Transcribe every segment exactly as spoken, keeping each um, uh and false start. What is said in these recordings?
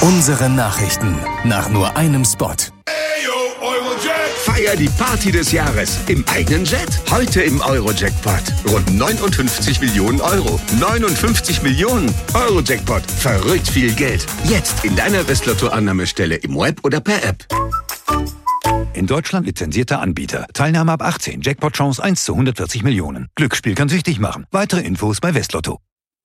Unsere Nachrichten nach nur einem Spot. Feier die Party des Jahres im eigenen Jet. Heute im Euro-Jackpot. Rund neunundfünfzig Millionen Euro. neunundfünfzig Millionen Euro-Jackpot. Verrückt viel Geld. Jetzt in deiner Westlotto-Annahmestelle im Web oder per App. In Deutschland lizenzierter Anbieter. Teilnahme ab achtzehn. Jackpot-Chance eins zu hundertvierzig Millionen. Glücksspiel kann süchtig machen. Weitere Infos bei Westlotto.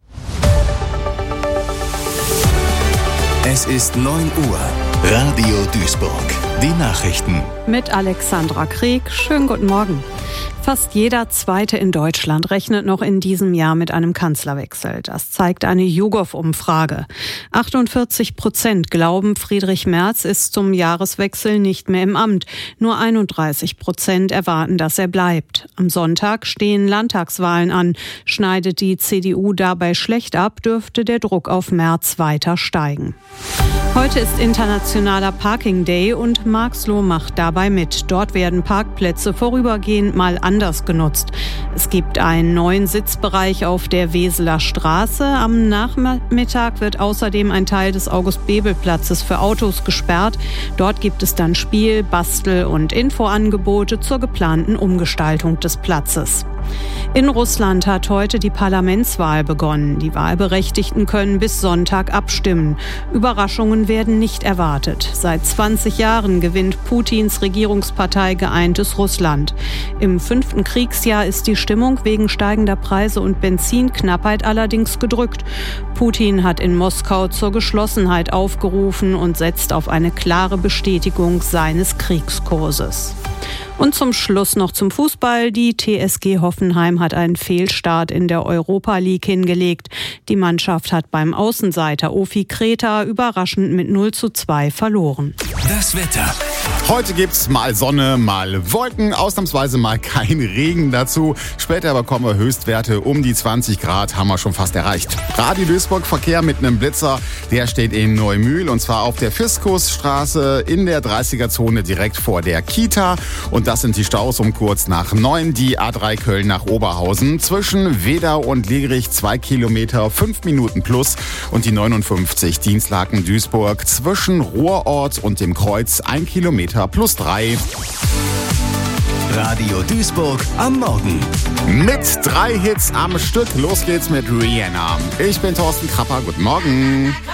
Es ist neun Uhr. Radio Duisburg. Die Nachrichten. Mit Alexandra Krieg. Schönen guten Morgen. Fast jeder Zweite in Deutschland rechnet noch in diesem Jahr mit einem Kanzlerwechsel. Das zeigt eine YouGov-Umfrage. achtundvierzig Prozent glauben, Friedrich Merz ist zum Jahreswechsel nicht mehr im Amt. Nur einunddreißig Prozent erwarten, dass er bleibt. Am Sonntag stehen Landtagswahlen an. Schneidet die C D U dabei schlecht ab, dürfte der Druck auf Merz weiter steigen. Heute ist Internationaler Parking Day und Marxloh macht dabei mit. Dort werden Parkplätze vorübergehend mal anders genutzt. Es gibt einen neuen Sitzbereich auf der Weseler Straße. Am Nachmittag wird außerdem ein Teil des August-Bebel-Platzes für Autos gesperrt. Dort gibt es dann Spiel-, Bastel- und Infoangebote zur geplanten Umgestaltung des Platzes. In Russland hat heute die Parlamentswahl begonnen. Die Wahlberechtigten können bis Sonntag abstimmen. Überraschungen werden nicht erwartet. Seit zwanzig Jahren gewinnt Putins Regierungspartei Geeintes Russland. Im fünften Kriegsjahr ist die Stimmung wegen steigender Preise und Benzinknappheit allerdings gedrückt. Putin hat in Moskau zur Geschlossenheit aufgerufen und setzt auf eine klare Bestätigung seines Kriegskurses. Und zum Schluss noch zum Fußball. Die T S G Hoffenheim hat einen Fehlstart in der Europa League hingelegt. Die Mannschaft hat beim Außenseiter Ofi Kreta überraschend mit null zu zwei verloren. Das Wetter. Heute gibt's mal Sonne, mal Wolken, ausnahmsweise mal kein Regen dazu. Später aber kommen wir Höchstwerte um die zwanzig Grad, haben wir schon fast erreicht. Radio Duisburg, Verkehr mit einem Blitzer, der steht in Neumühl und zwar auf der Fiskusstraße in der dreißiger-Zone direkt vor der Kita. Und das sind die Staus um kurz nach neun, die A drei Köln nach Oberhausen. Zwischen Wedau und Liegerich zwei Kilometer, fünf Minuten plus. Und die neunundfünfzig Dienstlaken Duisburg zwischen Ruhrort und dem Kreuz ein Kilometer plus drei. Radio Duisburg am Morgen. Mit drei Hits am Stück. Los geht's mit Rihanna. Ich bin Thorsten Krapper. Guten Morgen.